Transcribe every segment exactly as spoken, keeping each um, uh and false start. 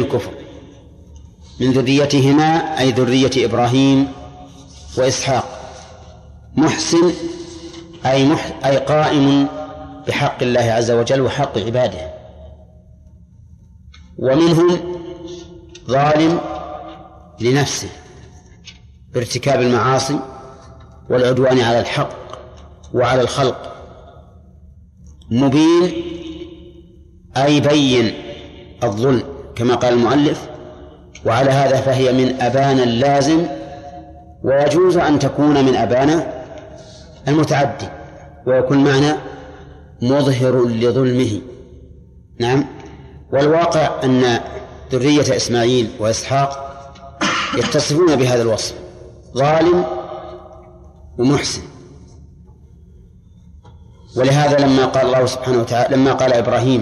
الكفر. من ذريتهما أي ذرية إبراهيم وإسحاق. محسن أي, مح أي قائم بحق الله عز وجل وحق عباده. ومنهم ظالم لنفسه بارتكاب المعاصي والعدوان على الحق وعلى الخلق. مبين أي بين الظلم كما قال المؤلف، وعلى هذا فهي من أبان اللازم، ويجوز أن تكون من أبان المتعدي ويكون معنى مظهر لظلمه. نعم. والواقع أن ذرية إسماعيل وإسحاق يتصفون بهذا الوصف، ظالم ومحسن. ولهذا لما قال الله سبحانه وتعالى لما قال إبراهيم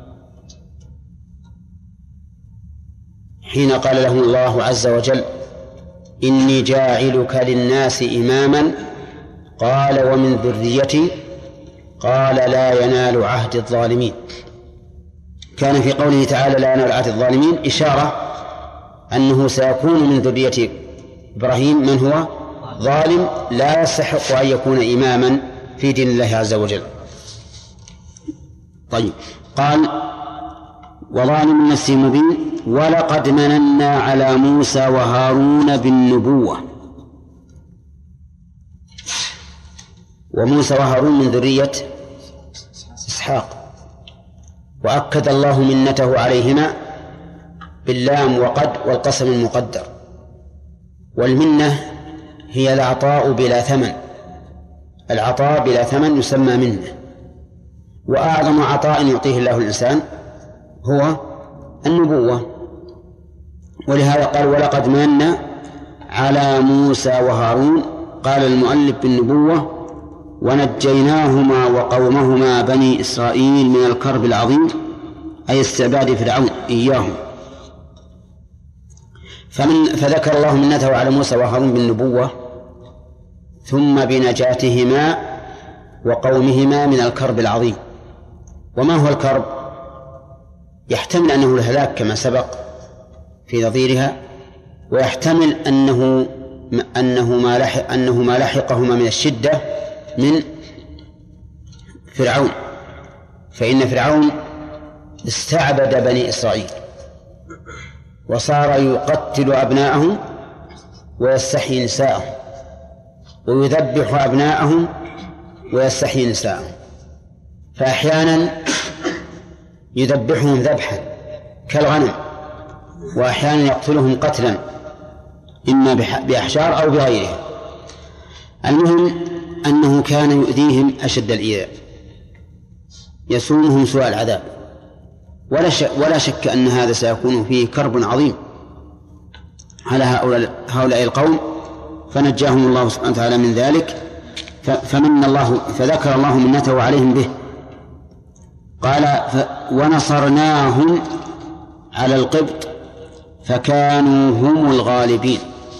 حين قال له الله عز وجل إني جاعلك للناس إماما قال ومن ذريتي قال لا ينال عهد الظالمين. كان في قوله تعالى لا ينال عهد الظالمين إشارة أنه سيكون من ذرية إبراهيم من هو ظالم لا يستحق أن يكون إماما في دين الله عز وجل. طيب، قال وظالم نفسه مبين ولقد مننا على موسى وهارون بالنبوة. وموسى وهارون من ذرية إسحاق، وأكد الله منته عليهما باللام وقد والقسم المقدر. والمنة هي العطاء بلا ثمن، العطاء بلا ثمن يسمى منة. وأعظم عطاء يعطيه الله الإنسان هو النبوة. ولهذا قال ولقد مننا على موسى وهارون. قال المؤلف بالنبوة ونجيناهما وقومهما بني إسرائيل من الكرب العظيم أي استعباد فرعون إياهم. فمن فذكر الله منته على موسى وهارون بالنبوة ثم بنجاتهما وقومهما من الكرب العظيم. وما هو الكرب؟ يحتمل أنه الهلاك كما سبق في نظيرها، ويحتمل أنه أنه ما لحق أنه ما لحقهما من الشدة من فرعون، فإن فرعون استعبد بني إسرائيل وصار يقتل أبناءهم ويستحيي نساءهم ويذبح أبناءهم ويستحيي نساءهم. فأحيانا يذبحهم ذبحا كالغنم، وأحيانا يقتلهم قتلا إما بأحجار أو بغيرها. المهم أنه كان يؤذيهم أشد الإيذاء، يسومهم سوء العذاب، ولا شك, ولا شك أن هذا سيكون فيه كرب عظيم على هؤلاء القوم، فنجاهم الله سبحانه وتعالى من ذلك. فمن الله فذكر الله منته عليهم به. قال ونصرناهم على القبط فكانوا هم الغالبين.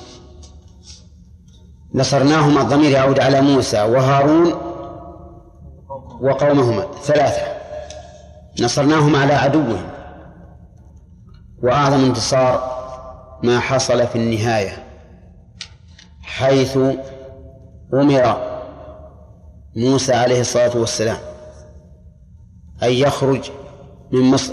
نصرناهم الضمير يعود على موسى وهارون وقومهما ثلاثة، نصرناهم على عدوهم. وأعظم انتصار ما حصل في النهاية، حيث أمر موسى عليه الصلاة والسلام أن يخرج من مصر،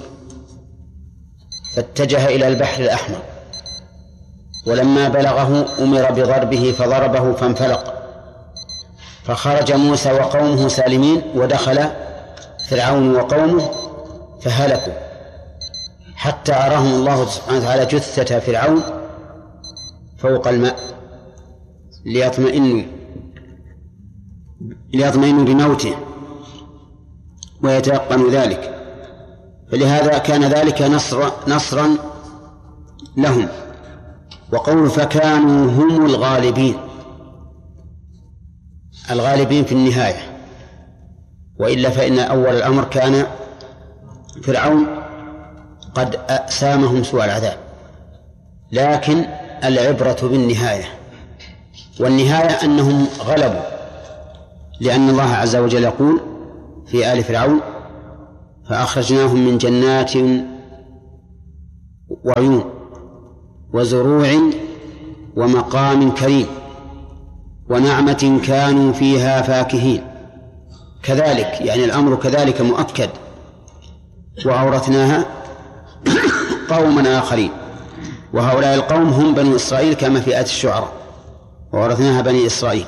فاتجه إلى البحر الأحمر، ولما بلغه أمر بضربه فضربه فانفلق، فخرج موسى وقومه سالمين، ودخل فرعون وقومه فهلكوا، حتى أراهم الله سبحانه وتعالى جثة فرعون فوق الماء ليطمئنوا ليطمئنوا بموته ويتيقنوا ذلك. فلهذا كان ذلك نصر نصرا لهم. وقول فكانوا هم الغالبين، الغالبين في النهاية، وإلا فإن أول الأمر كان فرعون قد سامهم سوء العذاب، لكن العبرة بالنهاية، والنهاية أنهم غلبوا، لأن الله عز وجل يقول في آل فرعون فأخرجناهم من جنات وعيون وزروع ومقام كريم ونعمة كانوا فيها فاكهين. كذلك يعني الأمر كذلك مؤكد. وأورثناها قوما آخرين، وهؤلاء القوم هم بنو إسرائيل كما في آية الشعراء، وورثناها بني إسرائيل.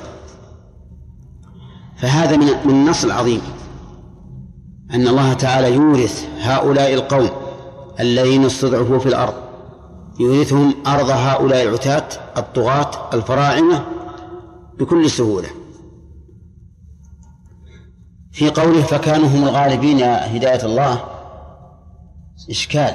فهذا من النص العظيم أن الله تعالى يورث هؤلاء القوم الذين استضعفوا في الأرض، يورثهم أرض هؤلاء العتاة الطغاة الفراعنة بكل سهولة. في قوله فكانوا هم الغالبين يا هداية الله إشكال،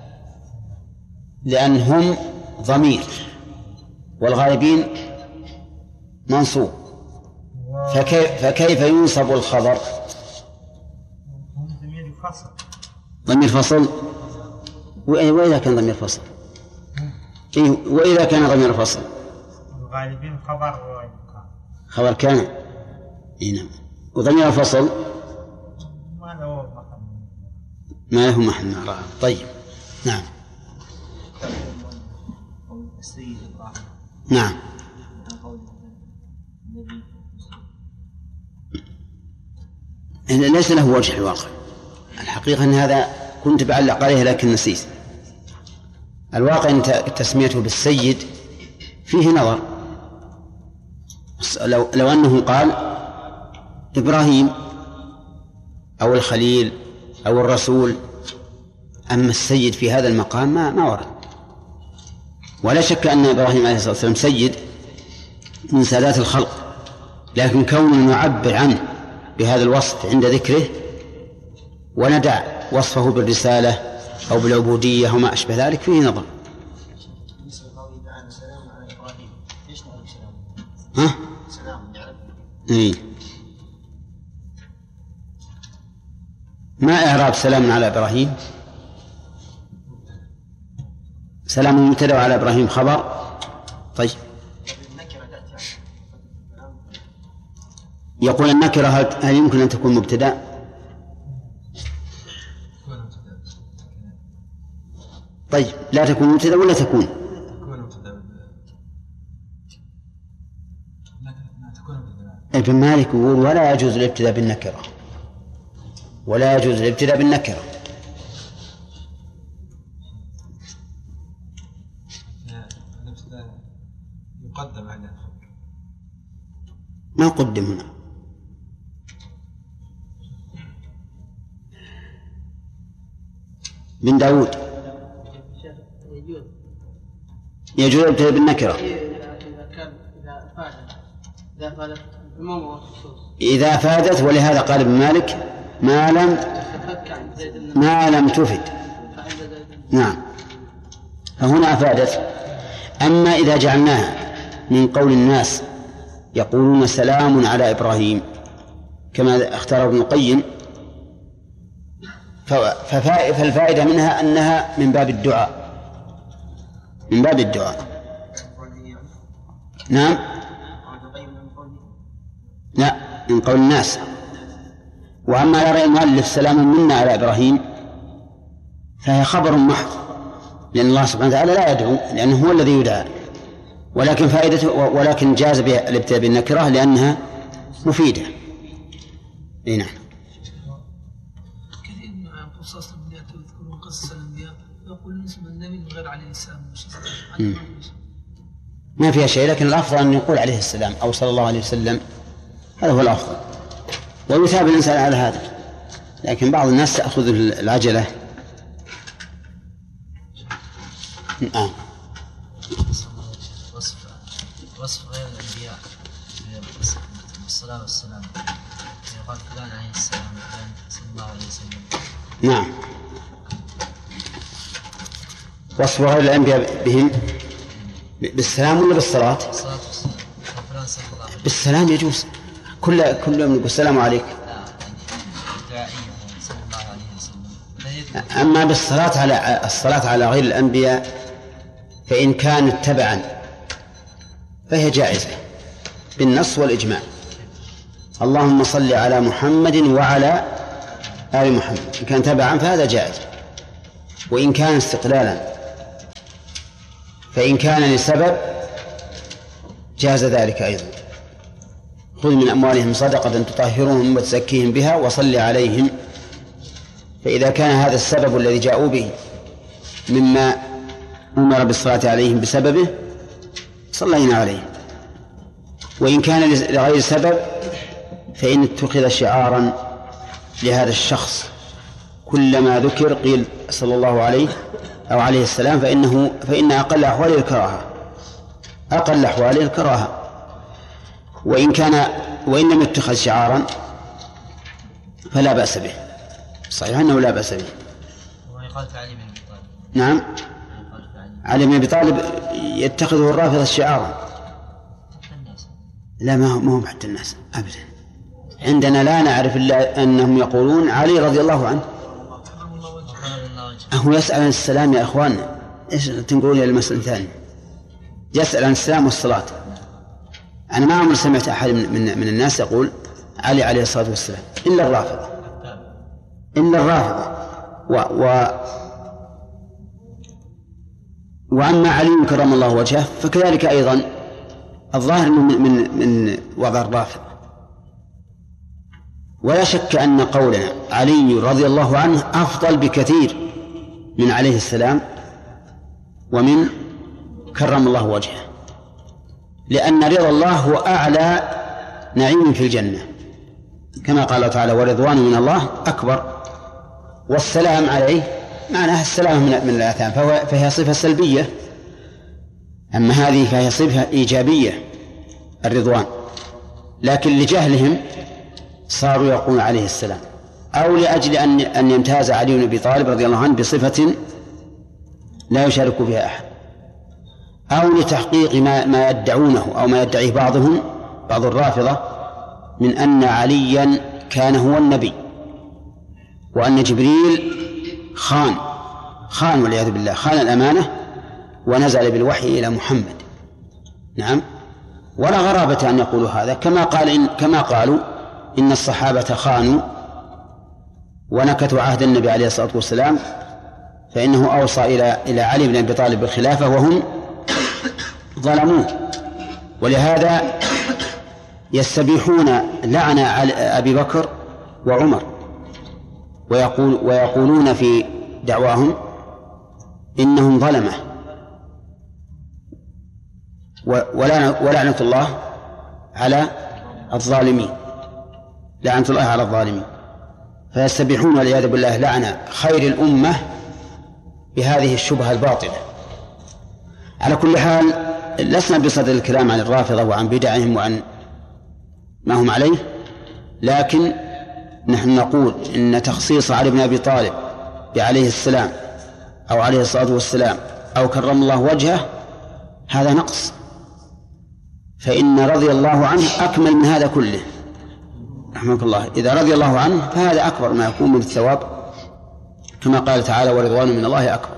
لأنهم ضمير والغالبين منصوب، فكيف, فكيف ينصب الخبر؟ ضمير فصل. وإذا كان ضمير فصل إيه؟ وإذا كان ضمير فصل الغالبين خبر خبر كان إيه نعم. وضمير الفصل ما له محل ما له محل نعم. طيب نعم نعم ليس له وجه الواقع. الحقيقة أن هذا كنت بعلق عليه لكن نسيت. الواقع أن تسميته بالسيد فيه نظر. لو, لو أنه قال إبراهيم أو الخليل أو الرسول، أما السيد في هذا المقام ما, ما ورد. ولا شك أن إبراهيم عليه الصلاة والسلام سيد من سادات الخلق، لكن كونه نعبر عنه بهذا الوصف عند ذكره وندع وصفه بالرسالة أو بالعبودية وما أشبه ذلك فيه نظر. ها؟ إيه؟ ما إعراب سلام على إبراهيم؟ سلام مبتدأ على إبراهيم خبر. طيب يقول النكرة هل يمكن أن تكون مبتدأ؟ طيب لا تكون مبتدأ ولا تكون؟ ابن مالك يقول ولا يجوز الابتداء بالنكرة، ولا يجوز الابتداء بالنكرة. يقدم على ما قدم هنا. بن داود يجوز الابتداء بالنكرة إذا فادت، ولهذا قال ابن مالك ما لم ما لم تفد. نعم فهنا أفادت. أما إذا جعلناها من قول الناس يقولون سلام على إبراهيم كما اختار ابن القيم، فالفائدة منها أنها من باب الدعاء، من باب الدعاء. نعم لا من قول الناس. وأما يرى المؤلف سلام منا على إبراهيم فهي خبر محض، لأن الله سبحانه وتعالى لا يدعو لأنه هو الذي يدعى، ولكن فائدته ولكن جاز بها الابتداء بالنكرة لأنها مفيدة. اي نعم. كثير من قصص الأنبياء تذكرون قصص الأنبياء يقولون اسم النبي من غير عليه السلام. ما فيها شيء، لكن الأفضل أن يقول عليه السلام أو صلى الله عليه وسلم، هذا هو الأفضل، ويثاب الإنسان على هذا. لكن بعض الناس تأخذ العجلة. نعم. وصف وصف غير الأنبياء بالصلاة والسلام يقال فلان عليه السلام فلان صلى الله عليه وسلم. نعم. وصف غير الأنبياء بهم بالسلام ولا بالصلاة؟ الصلاة والسلام. فلان صلى الله عليه وسلم. بالسلام يجوز، كل كل يوم نقول السلام عليك. صلى الله عليه وسلم. أما بالصلاة على الصلاة على غير الأنبياء فإن كانت تبعا فهي جائزة بالنص والإجماع. اللهم صل على محمد وعلى آل محمد، إن كان تبعا فهذا جائز، وإن كان استقلالا فإن كان لسبب جاز ذلك أيضا. خذ من أموالهم صدقة تطهرهم وتزكيهم بها وصل عليهم. فإذا كان هذا السبب الذي جاءوا به مما أمر بالصلاة عليهم بسببه صلينا عليهم. وإن كان لغير سبب فإن اتخذ شعارا لهذا الشخص، كلما ذكر قيل صلى الله عليه أو عليه السلام فإنه فإن أقل أحواله الكراهة، أقل أحواله الكراهة. وإن كان وإن لم يتخذ شعارا فلا بأس به، صحيح أنه لا بأس به. نعم، علي بن أبي طالب يتخذه الرافضة شعارا. لا، ما هو حتى الناس أبدا. عندنا لا نعرف إلا أنهم يقولون علي رضي الله عنه. هو يسأل عن السلام يا إخواننا، إيش تنقلون إلى المسألة الثانية؟ يسأل عن السلام والصلاة. أنا ما عمر سمعت أحد من, من الناس يقول علي عليه الصلاة والسلام إلا الرافضة، إلا الرافضة. و, و وأما علي كرم الله وجهه فكذلك أيضا الظاهر من, من, من وضع الرافضة. ولا شك أن قولنا علي رضي الله عنه أفضل بكثير من عليه السلام ومن كرم الله وجهه، لأن رضا الله هو أعلى نعيم في الجنة، كما قال تعالى ورضوان من الله أكبر. والسلام عليه معناها السلام من الآثام، فهي صفة سلبية، أما هذه فهي صفة إيجابية الرضوان. لكن لجهلهم صاروا يقولون عليه السلام، أو لأجل أن أن يمتاز علي بن أبي طالب رضي الله عنه بصفة لا يشارك بها أحد، أو لتحقيق ما ما يدعونه أو ما يدعيه بعضهم بعض الرافضة من أن عليا كان هو النبي، وأن جبريل خان خان والعياذ بالله خان الأمانة ونزل بالوحي إلى محمد. نعم، ولا غرابة أن يقولوا هذا، كما قال إن كما قالوا إن الصحابة خانوا ونكثوا عهد النبي عليه الصلاة والسلام، فإنه أوصى إلى إلى علي بن أبي طالب بالخلافة وهم ظلموه. ولهذا يستبيحون لعن أبي بكر وعمر، ويقول ويقولون في دعواهم إنهم ظلمة، ولعنة الله على الظالمين، لعنة الله على الظالمين. فيستبيحون والعياذ بالله لعن خير الأمة بهذه الشبهة الباطلة. على كل حال لسنا بصدد الكلام عن الرافضة وعن بدعهم وعن ما هم عليه، لكن نحن نقول إن تخصيص علي بن أبي طالب بعليه السلام أو عليه الصلاة والسلام أو كرم الله وجهه هذا نقص، فإن رضي الله عنه أكمل من هذا كله. رحمك الله، إذا رضي الله عنه فهذا أكبر ما يكون من الثواب، كما قال تعالى ورضوان من الله أكبر.